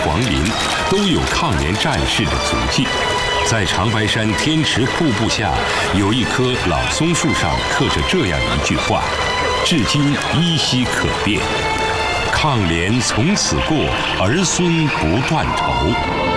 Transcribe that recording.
皇陵，都有抗联战士的足迹。在长白山天池瀑布下，有一棵老松树上刻着这样一句话，至今依稀可辨：抗联从此过，儿孙不断头。